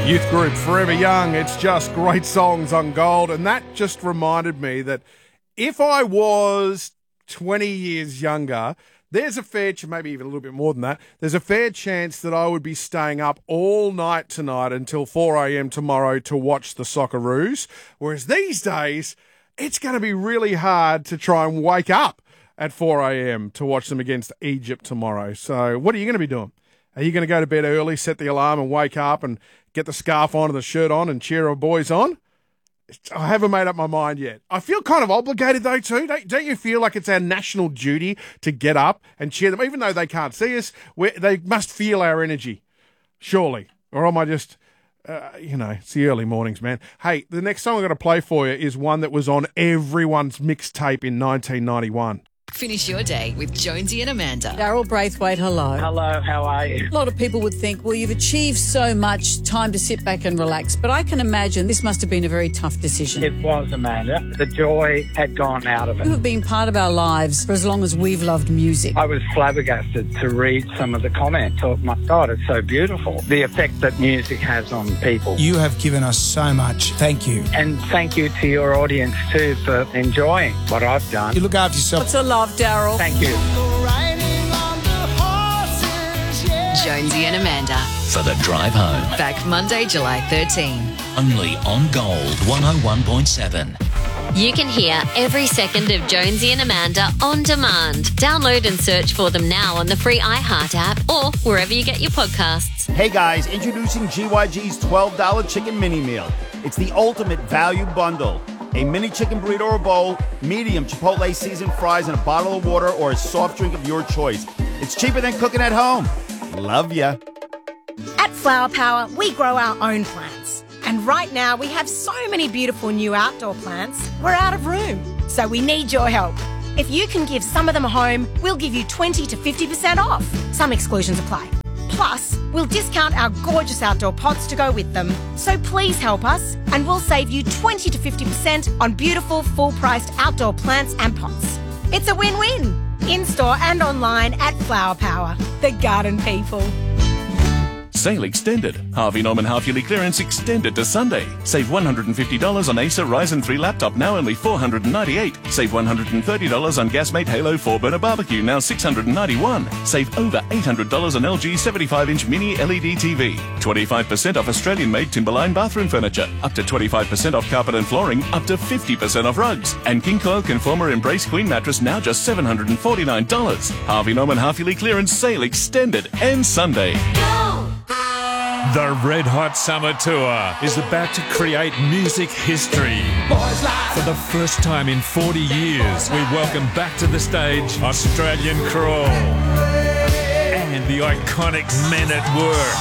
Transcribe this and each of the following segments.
Youth group Forever Young. It's just great songs on Gold. And that just reminded me that if I was 20 years younger, there's a fair chance, maybe even a little bit more than that, there's a fair chance that I would be staying up all night tonight until 4 a.m. tomorrow to watch the Socceroos. Whereas these days, it's going to be really hard to try and wake up at 4 a.m. to watch them against Egypt tomorrow. So what are you going to be doing? Are you going to go to bed early, set the alarm and wake up and get the scarf on and the shirt on and cheer our boys on? I haven't made up my mind yet. I feel kind of obligated though too. Don't you feel like it's our national duty to get up and cheer them, even though they can't see us? They must feel our energy, surely. Or am I just, it's the early mornings, man. Hey, the next song I'm going to play for you is one that was on everyone's mixtape in 1991. Finish your day with Jonesy and Amanda. Daryl Braithwaite, hello. Hello, how are you? A lot of people would think, well, you've achieved so much, time to sit back and relax. But I can imagine this must have been a very tough decision. It was, Amanda. The joy had gone out of it. You have been part of our lives for as long as we've loved music. I was flabbergasted to read some of the comments. I thought, my God, it's so beautiful. The effect that music has on people. You have given us so much. Thank you. And thank you to your audience too for enjoying what I've done. You look after yourself. Lots of love, Daryl. Thank you. Jonesy and Amanda. For the drive home. Back Monday, July 13. Only on Gold 101.7. You can hear every second of Jonesy and Amanda on demand. Download and search for them now on the free iHeart app or wherever you get your podcasts. Hey guys, introducing GYG's $12 chicken mini meal. It's the ultimate value bundle. A mini chicken burrito or bowl, medium Chipotle seasoned fries, and a bottle of water or a soft drink of your choice. It's cheaper than cooking at home. Love ya. At Flower Power, we grow our own plants. And right now, we have so many beautiful new outdoor plants, we're out of room. So we need your help. If you can give some of them a home, we'll give you 20 to 50% off. Some exclusions apply. Plus, we'll discount our gorgeous outdoor pots to go with them. So please help us, and we'll save you 20 to 50% on beautiful, full-priced outdoor plants and pots. It's a win-win. In-store and online at Flower Power, the garden people. Sale extended. Harvey Norman half-yearly clearance extended to Sunday. Save $150 on Acer Ryzen 3 laptop, now only $498. Save $130 on Gasmate Halo 4-burner barbecue, now $691. Save over $800 on LG 75-inch mini LED TV. 25% off Australian-made Timberline bathroom furniture. Up to 25% off carpet and flooring. Up to 50% off rugs. And King Coil Conformer Embrace Queen mattress, now just $749. Harvey Norman half-yearly clearance sale extended. Ends Sunday. The Red Hot Summer Tour is about to create music history. For the first time in 40 years, we welcome back to the stage Australian Crawl and the iconic Men at Work.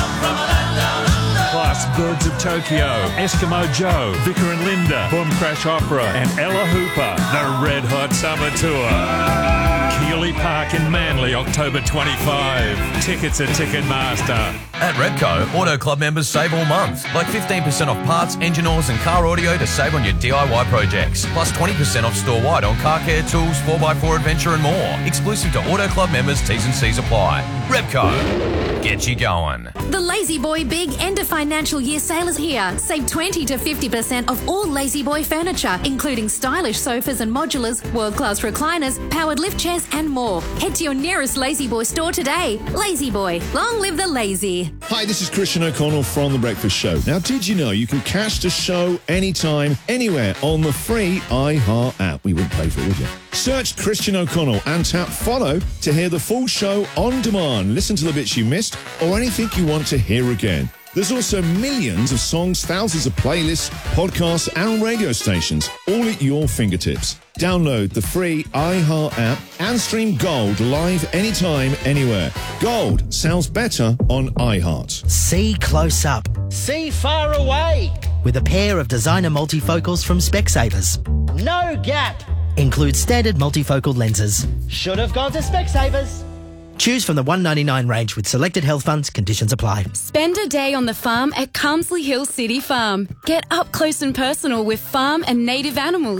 Plus Birds of Tokyo, Eskimo Joe, Vicar and Linda, Boom Crash Opera and Ella Hooper. The Red Hot Summer Tour. Keeley Park in Manly, October 25. Tickets at Ticketmaster. At Repco, Auto Club members save all month. Like 15% off parts, engine oils and car audio to save on your DIY projects. Plus 20% off store-wide on car care, tools, 4x4 adventure and more. Exclusive to Auto Club members, T's and C's apply. Repco, get you going. The Lazy Boy Big End of Financial Year sale is here. Save 20 to 50% off all Lazy Boy furniture, including stylish sofas and modulars, world-class recliners, powered lift chairs and more. Head to your nearest Lazy Boy store today. Lazy Boy, long live the lazy. Hi, this is Christian O'Connell from The Breakfast Show. Now, did you know you can catch the show anytime, anywhere on the free iHeart app? We wouldn't pay for it, would you? Search Christian O'Connell and tap follow to hear the full show on demand. Listen to the bits you missed or anything you want to hear again. There's also millions of songs, thousands of playlists, podcasts and radio stations, all at your fingertips. Download the free iHeart app and stream Gold live anytime, anywhere. Gold sounds better on iHeart. See close up. See far away. With a pair of designer multifocals from Specsavers. No gap. Includes standard multifocal lenses. Should have gone to Specsavers. Choose from the $199 range with selected health funds. Conditions apply. Spend a day on the farm at Carmsley Hill City Farm. Get up close and personal with farm and native animals.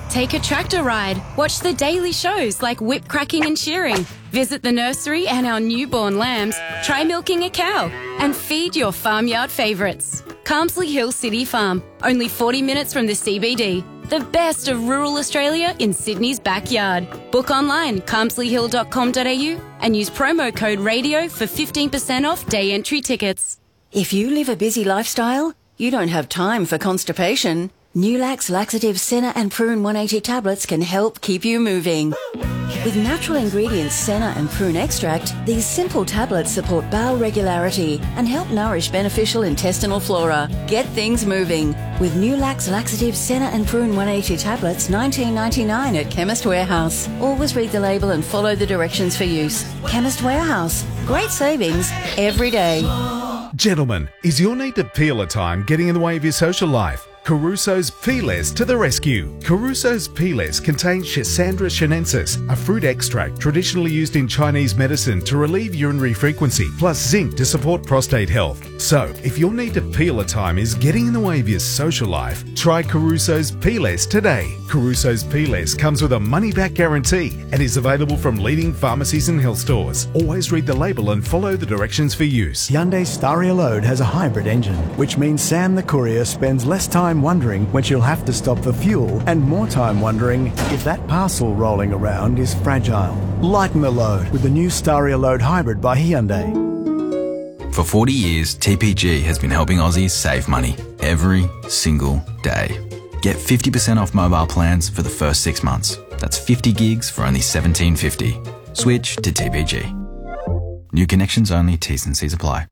Take a tractor ride. Watch the daily shows like whip cracking and shearing. Visit the nursery and our newborn lambs. Try milking a cow and feed your farmyard favourites. Carmsley Hill City Farm, only 40 minutes from the CBD. The best of rural Australia in Sydney's backyard. Book online, carmsleyhill.com.au and use promo code RADIO for 15% off day entry tickets. If you live a busy lifestyle, you don't have time for constipation. Nulax Laxative Senna and Prune 180 tablets can help keep you moving. With natural ingredients Senna and Prune extract, these simple tablets support bowel regularity and help nourish beneficial intestinal flora. Get things moving with Nulax Laxative Senna and Prune 180 tablets, $19.99 at Chemist Warehouse. Always read the label and follow the directions for use. Chemist Warehouse. Great savings every day. Gentlemen, is your need to peel a time getting in the way of your social life? Caruso's Peelers to the rescue. Caruso's Peelers contain Schisandra chinensis, a fruit extract traditionally used in Chinese medicine to relieve urinary frequency, plus zinc to support prostate health. So, if your need to peel a time is getting in the way of your social life, try Caruso's Peelers today. Caruso's Peelers comes with a money-back guarantee and is available from leading pharmacies and health stores. Always read the label and follow the directions for use. Hyundai Staria Load has a hybrid engine, which means Sam the courier spends less time wondering when she'll have to stop for fuel and more time wondering if that parcel rolling around is fragile. Lighten the load with the new Staria Load Hybrid by Hyundai. For 40 years, TPG has been helping Aussies save money every single day. Get 50% off mobile plans for the first 6 months. That's 50 gigs for only $17.50. Switch to TPG. New connections only, T's and C's apply.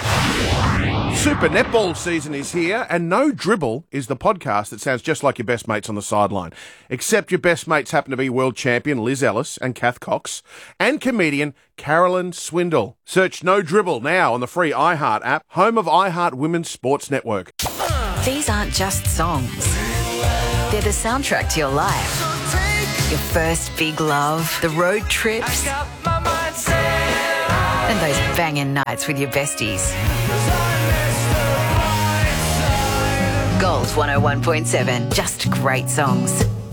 Super Netball season is here, and No Dribble is the podcast that sounds just like your best mates on the sideline. Except your best mates happen to be world champion Liz Ellis and Kath Cox, and comedian Carolyn Swindle. Search No Dribble now on the free iHeart app, home of iHeart Women's Sports Network. These aren't just songs. They're the soundtrack to your life. Your first big love, the road trips, and those banging nights with your besties. Gold 101.7, just great songs.